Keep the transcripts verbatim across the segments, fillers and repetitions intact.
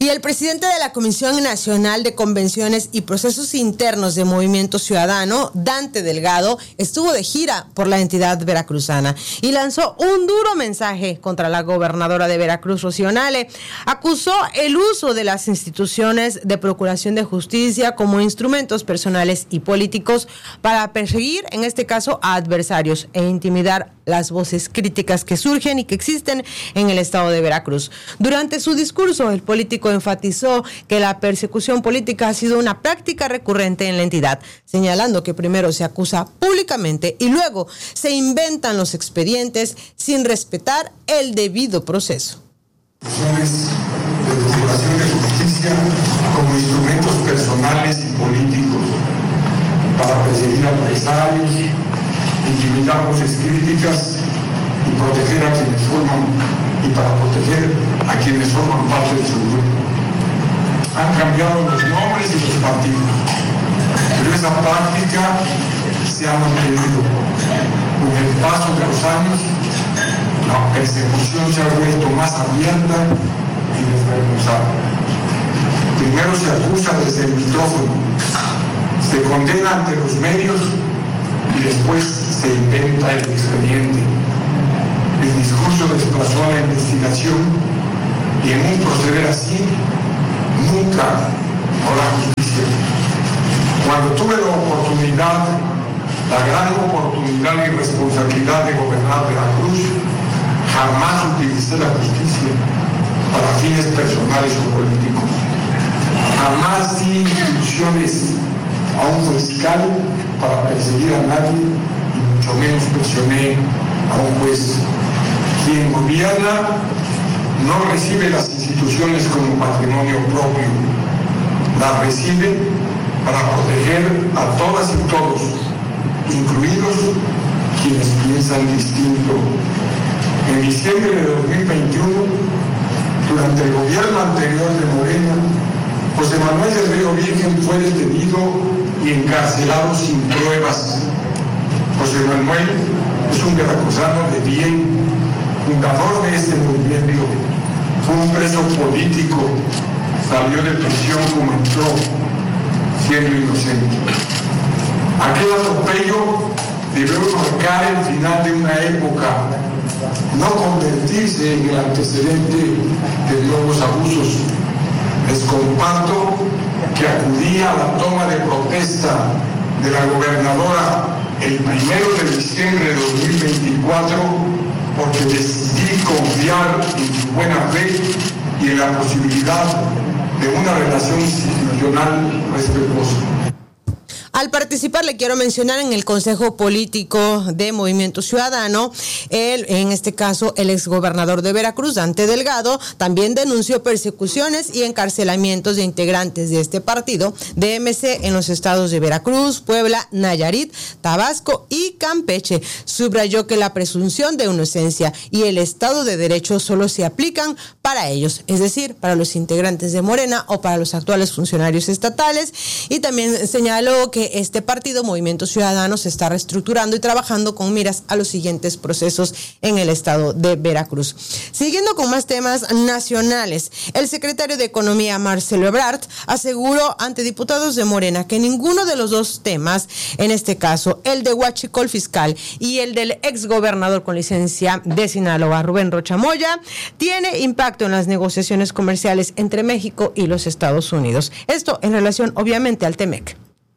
el presidente de la Comisión Nacional de Convenciones y Procesos Internos de Movimiento Ciudadano, Dante Delgado, estuvo de gira por la entidad veracruzana y lanzó un duro mensaje contra la gobernadora de Veracruz, Rocío Nale. Acusó el uso de las instituciones de procuración de justicia como instrumentos personales y políticos para perseguir, en este caso, a adversarios e intimidar las voces críticas que surgen y que existen en el estado de Veracruz. Durante su discurso, el político enfatizó que la persecución política ha sido una práctica recurrente en la entidad, señalando que primero se acusa públicamente y luego se inventan los expedientes sin respetar el debido proceso. De procuración de justicia como instrumentos personales y políticos para perseguir adversarios, intimidar voces críticas y proteger a quienes forman y para proteger a quienes forman parte de su grupo. Han cambiado los nombres y los partidos, pero esa práctica se ha mantenido. Con el paso de los años, la persecución se ha vuelto más abierta y desvergonzada. Primero se acusa desde el micrófono, se condena ante los medios y después se inventa el expediente. El discurso desplazó a la investigación y en un proceder así nunca habrá justicia. Cuando tuve la oportunidad, la gran oportunidad y responsabilidad de gobernar Veracruz, jamás utilicé la justicia para fines personales o políticos. Jamás di instrucciones a un fiscal para perseguir a nadie y mucho menos presioné a un juez. Quien gobierna no recibe las instituciones como patrimonio propio, las recibe para proteger a todas y todos, incluidos quienes piensan distinto. En diciembre de dos mil veintiuno, durante el gobierno anterior de Morena, José Manuel del Río Virgen fue detenido y encarcelado sin pruebas. José Manuel es un veracruzano de bien, fundador de este movimiento, fue un preso político, salió de prisión como entró, siendo inocente. Aquel atropello debió marcar el final de una época, no convertirse en el antecedente de nuevos abusos. Les comparto que acudí a la toma de protesta de la gobernadora el primero de diciembre de dos mil veinticuatro porque decidí confiar en su buena fe y en la posibilidad de una relación institucional respetuosa. Al participar, le quiero mencionar en el Consejo Político de Movimiento Ciudadano, el, en este caso, el exgobernador de Veracruz, Dante Delgado, también denunció persecuciones y encarcelamientos de integrantes de este partido de M C en los estados de Veracruz, Puebla, Nayarit, Tabasco y Campeche. Subrayó que la presunción de inocencia y el Estado de Derecho solo se aplican para ellos, es decir, para los integrantes de Morena o para los actuales funcionarios estatales, y también señaló que este partido, Movimiento Ciudadano, se está reestructurando y trabajando con miras a los siguientes procesos en el estado de Veracruz. Siguiendo con más temas nacionales, el secretario de Economía, Marcelo Ebrard, aseguró ante diputados de Morena que ninguno de los dos temas, en este caso el de huachicol fiscal y el del exgobernador con licencia de Sinaloa, Rubén Rocha Moya, tiene impacto en las negociaciones comerciales entre México y los Estados Unidos. Esto en relación, obviamente, al TEMEC.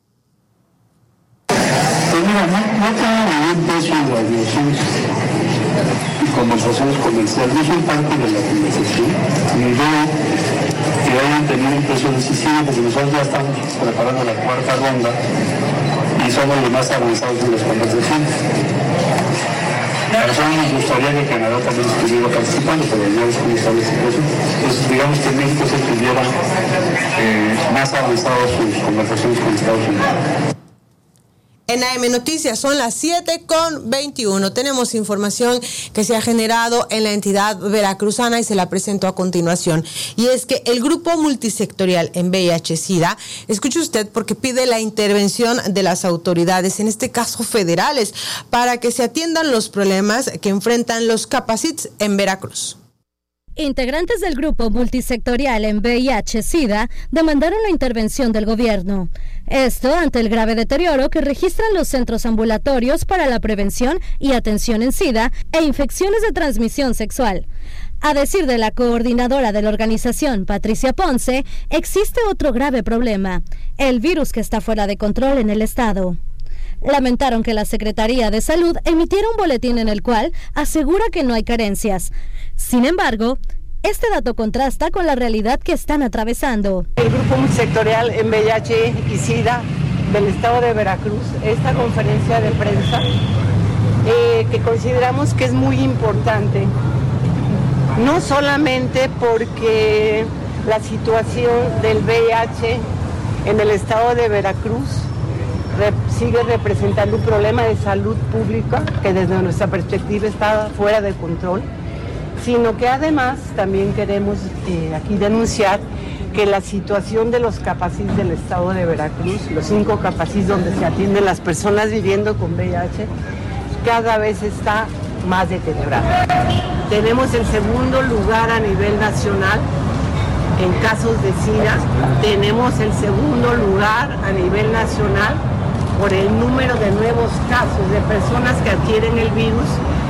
Pues mira, no, no tiene ningún peso en las negociaciones y conversaciones comerciales, no son parte de la conversación, ni veo que vayan a tener un peso decisivo, porque nosotros ya estamos preparando la cuarta ronda y somos los más avanzados en las conversaciones. A nosotros nos gustaría que Canadá también estuviera participando, pero ya es como está la situación. Entonces, digamos que México se tuviera eh, más avanzados sus conversaciones con Estados Unidos. En A M Noticias son las siete con veintiuno. Tenemos información que se ha generado en la entidad veracruzana y se la presento a continuación. Y es que el grupo multisectorial en V I H-Sida, escuche usted, porque pide la intervención de las autoridades, en este caso federales, para que se atiendan los problemas que enfrentan los Capacits en Veracruz. Integrantes del grupo multisectorial en V I H-Sida demandaron la intervención del gobierno. Esto ante el grave deterioro que registran los centros ambulatorios para la prevención y atención en SIDA e infecciones de transmisión sexual. A decir de la coordinadora de la organización, Patricia Ponce, existe otro grave problema, el virus que está fuera de control en el estado. Lamentaron que la Secretaría de Salud emitiera un boletín en el cual asegura que no hay carencias. Sin embargo, este dato contrasta con la realidad que están atravesando. El Grupo Multisectorial en V I H y SIDA del Estado de Veracruz, esta conferencia de prensa, eh, que consideramos que es muy importante, no solamente porque la situación del V I H en el Estado de Veracruz sigue representando un problema de salud pública que desde nuestra perspectiva está fuera de control, sino que además también queremos eh, aquí denunciar que la situación de los CAPACIS del estado de Veracruz, los cinco CAPACIS donde se atienden las personas viviendo con V I H, cada vez está más deteriorada. Tenemos el segundo lugar a nivel nacional en casos de SIDA, tenemos el segundo lugar a nivel nacional por el número de nuevos casos de personas que adquieren el virus,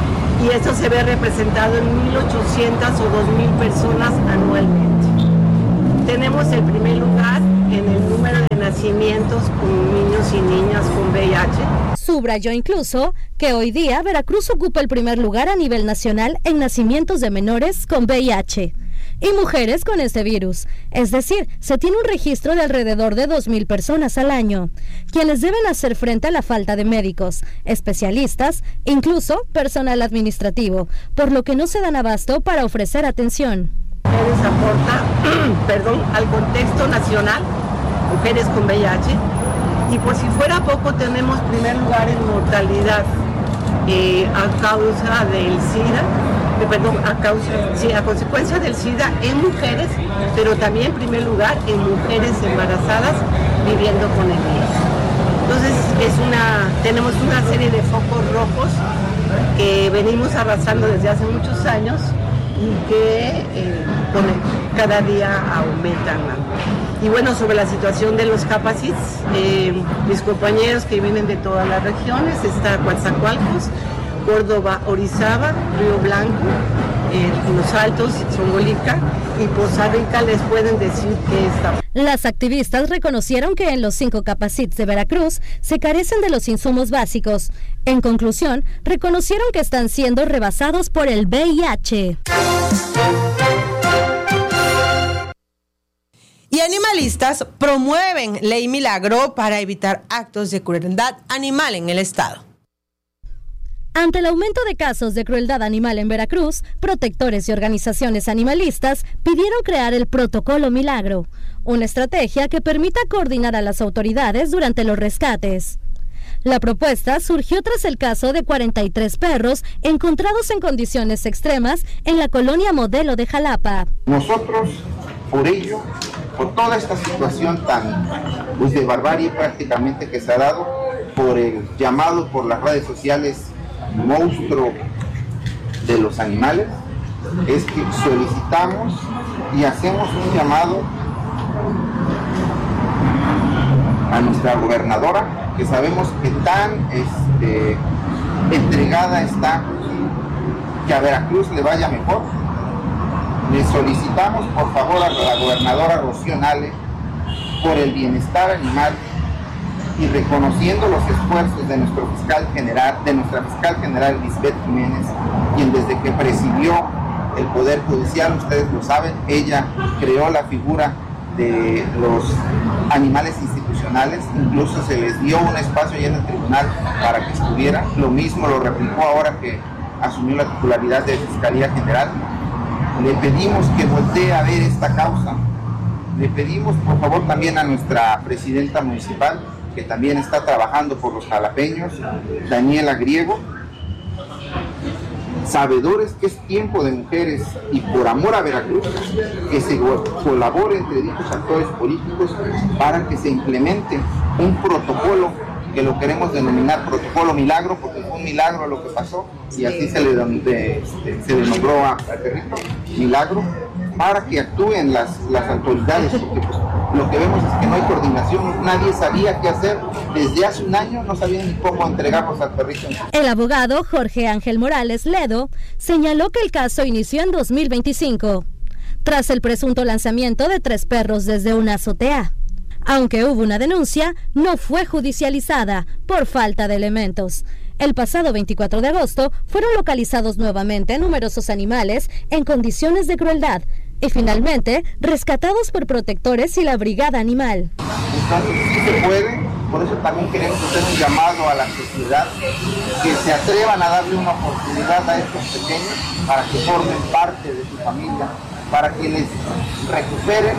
y esto se ve representado en mil ochocientas o dos mil personas anualmente. Tenemos el primer lugar en el número de nacimientos con niños y niñas con V I H. Subrayó incluso que hoy día Veracruz ocupa el primer lugar a nivel nacional en nacimientos de menores con V I H y mujeres con este virus. Es decir, se tiene un registro de alrededor de dos mil personas al año, quienes deben hacer frente a la falta de médicos, especialistas, incluso personal administrativo, por lo que no se dan abasto para ofrecer atención. Mujeres aporta, perdón, al contexto nacional, mujeres con V I H, y por si fuera poco tenemos primer lugar en mortalidad eh, a causa del SIDA, eh, perdón, a causa, sí, a consecuencia del SIDA en mujeres, pero también en primer lugar en mujeres embarazadas viviendo con el virus. Entonces es una, tenemos una serie de focos rojos que venimos arrasando desde hace muchos años y que eh, con el, cada día aumentan. Y bueno, sobre la situación de los CAPACIS, eh, mis compañeros que vienen de todas las regiones, está Coatzacoalcos, Córdoba, Orizaba, Río Blanco, eh, Los Altos, Zongolica y Poza Rica les pueden decir que está. Las activistas reconocieron que en los cinco CAPACITs de Veracruz se carecen de los insumos básicos. En conclusión, reconocieron que están siendo rebasados por el V I H. Y animalistas promueven ley milagro para evitar actos de crueldad animal en el estado. Ante el aumento de casos de crueldad animal en Veracruz, protectores y organizaciones animalistas pidieron crear el Protocolo Milagro, una estrategia que permita coordinar a las autoridades durante los rescates. La propuesta surgió tras el caso de cuarenta y tres perros encontrados en condiciones extremas en la colonia Modelo de Jalapa. Nosotros, por ello, por toda esta situación tan pues, de barbarie prácticamente que se ha dado, por el llamado por las redes sociales monstruo de los animales, es que solicitamos y hacemos un llamado a nuestra gobernadora, que sabemos que tan este, entregada está que a Veracruz le vaya mejor. Le solicitamos por favor a la gobernadora Rocío Nale, por el bienestar animal y reconociendo los esfuerzos de nuestro fiscal general, de nuestra fiscal general Lisbeth Jiménez, quien desde que presidió el Poder Judicial, ustedes lo saben, ella creó la figura de los animales institucionales, incluso se les dio un espacio allá en el tribunal para que estuviera, lo mismo lo replicó ahora que asumió la titularidad de Fiscalía General. Le pedimos que voltee a ver esta causa, le pedimos por favor también a nuestra presidenta municipal, que también está trabajando por los jalapeños, Daniela Griego, sabedores que es tiempo de mujeres y por amor a Veracruz, que se colabore entre dichos actores políticos para que se implemente un protocolo que lo queremos denominar protocolo milagro, porque fue un milagro lo que pasó, y así se le, de, este, se le nombró a perrito milagro, para que actúen las, las autoridades, porque pues, lo que vemos es que no hay coordinación, nadie sabía qué hacer, desde hace un año no sabían ni cómo entregarlos al perrito. El abogado Jorge Ángel Morales Ledo señaló que el caso inició en dos mil veinticinco, tras el presunto lanzamiento de tres perros desde una azotea. Aunque hubo una denuncia, no fue judicializada por falta de elementos. El pasado veinticuatro de agosto fueron localizados nuevamente numerosos animales en condiciones de crueldad y finalmente rescatados por protectores y la brigada animal. Entonces sí se puede, por eso también queremos hacer un llamado a la sociedad que se atrevan a darle una oportunidad a estos pequeños para que formen parte de su familia, para que les recuperen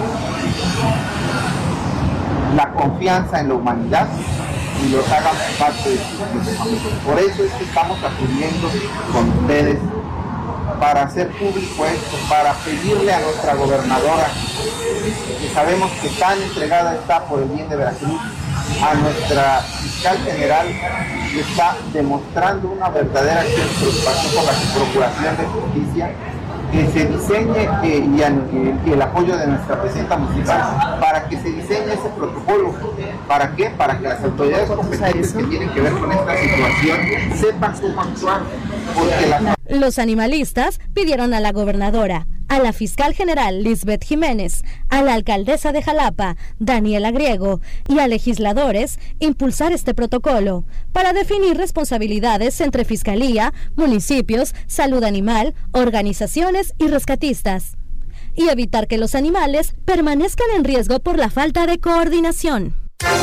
la confianza en la humanidad y los hagan parte de su familia. Por eso es que estamos acudiendo con ustedes para hacer público esto, para pedirle a nuestra gobernadora, que sabemos que tan entregada está por el bien de Veracruz, a nuestra fiscal general, que está demostrando una verdadera preocupación por la procuración de justicia, que se diseñe que, y, el, y el apoyo de nuestra presidenta municipal para que se diseñe ese protocolo. ¿Para qué? Para que las autoridades competentes que tienen que ver con esta situación sepan cómo actuar. Porque la... Los animalistas pidieron a la gobernadora, a la fiscal general Lisbeth Jiménez, a la alcaldesa de Jalapa, Daniela Griego, y a legisladores impulsar este protocolo para definir responsabilidades entre fiscalía, municipios, salud animal, organizaciones y rescatistas, y evitar que los animales permanezcan en riesgo por la falta de coordinación.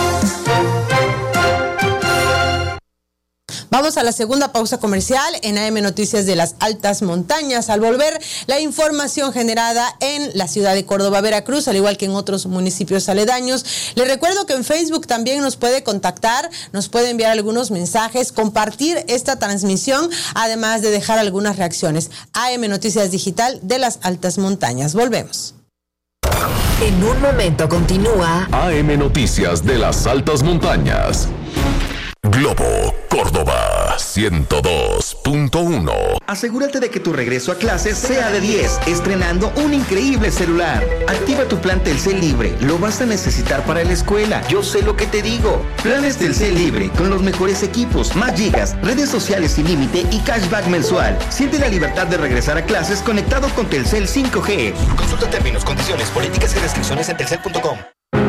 Vamos a la segunda pausa comercial en A M Noticias de las Altas Montañas. Al volver, la información generada en la ciudad de Córdoba, Veracruz, al igual que en otros municipios aledaños. Les recuerdo que en Facebook también nos puede contactar, nos puede enviar algunos mensajes, compartir esta transmisión, además de dejar algunas reacciones. A M Noticias Digital de las Altas Montañas. Volvemos. En un momento continúa A M Noticias de las Altas Montañas. Globo, Córdoba, ciento dos punto uno. Asegúrate de que tu regreso a clases sea de diez, estrenando un increíble celular. Activa tu plan Telcel Libre, lo vas a necesitar para la escuela. Yo sé lo que te digo. Planes Telcel Libre, con los mejores equipos, más gigas, redes sociales sin límite y cashback mensual. Siente la libertad de regresar a clases conectado con Telcel cinco G. Consulta términos, condiciones, políticas y restricciones en telcel punto com.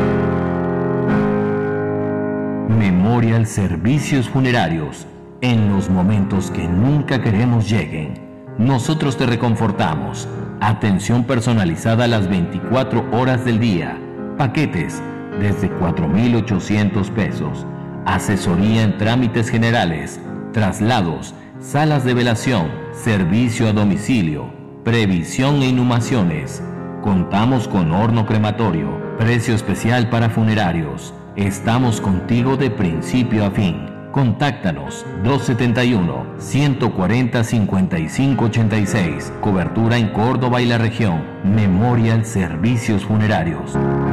Memorial Servicios Funerarios. En los momentos que nunca queremos lleguen, nosotros te reconfortamos. Atención personalizada las veinticuatro horas del día. Paquetes desde cuatro mil ochocientos pesos. Asesoría en trámites generales, traslados, salas de velación, servicio a domicilio, previsión e inhumaciones. Contamos con horno crematorio, precio especial para funerarios. Estamos contigo de principio a fin. Contáctanos dos setenta y uno, ciento cuarenta, cincuenta y cinco ochenta y seis. Cobertura en Córdoba y la región. Memorial Servicios Funerarios.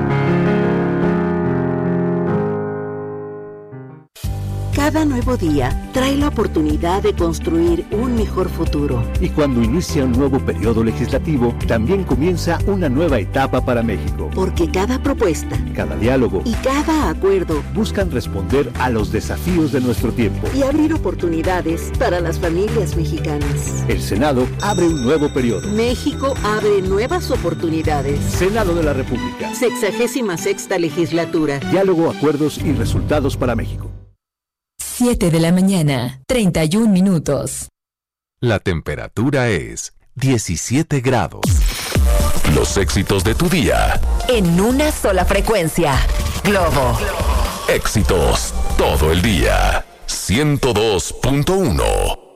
Cada nuevo día trae la oportunidad de construir un mejor futuro. Y cuando inicia un nuevo periodo legislativo, también comienza una nueva etapa para México. Porque cada propuesta, cada diálogo y cada acuerdo buscan responder a los desafíos de nuestro tiempo y abrir oportunidades para las familias mexicanas. El Senado abre un nuevo periodo. México abre nuevas oportunidades. Senado de la República. Sexagésima sexta legislatura. Diálogo, acuerdos y resultados para México. siete de la mañana, treinta y un minutos. La temperatura es diecisiete grados. Los éxitos de tu día. En una sola frecuencia. Globo. Éxitos todo el día. ciento dos punto uno.